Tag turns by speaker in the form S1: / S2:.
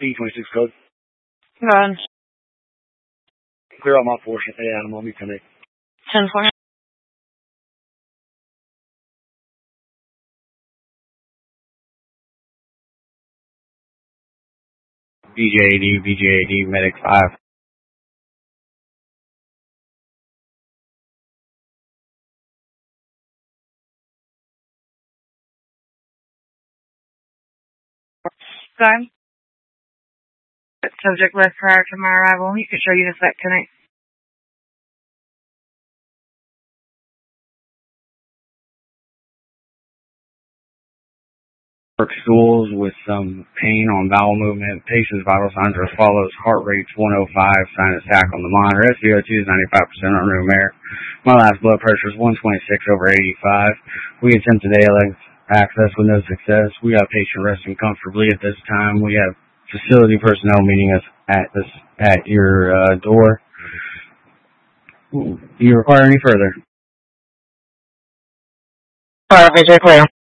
S1: B26 code.
S2: Go ahead.
S1: Clear out my portion. Hey, Adam, I'll be 10-8.
S2: 10-4.
S3: BJAD, Medic 5.
S2: Go ahead. Subject list prior to my arrival. You can show you this back tonight.
S3: Stools with some pain on bowel movement. Patient's vital signs are as follows. Heart rate's 105, sinus tach on the monitor. SpO2 is 95% on room air. My last blood pressure is 126/85. We attempted ALS access with no success. We got patient resting comfortably at this time. We have facility personnel meeting us at your door. Do you require any further?
S2: Visually clear.